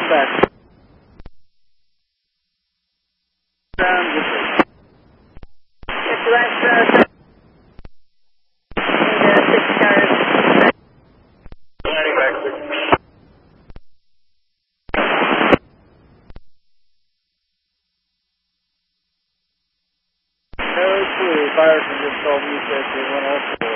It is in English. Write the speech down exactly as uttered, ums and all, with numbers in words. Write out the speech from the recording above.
come back. Down, good day. It's left, uh, need, uh, six cars. Landing back, six. No clue. Fire can just call me, said they went off.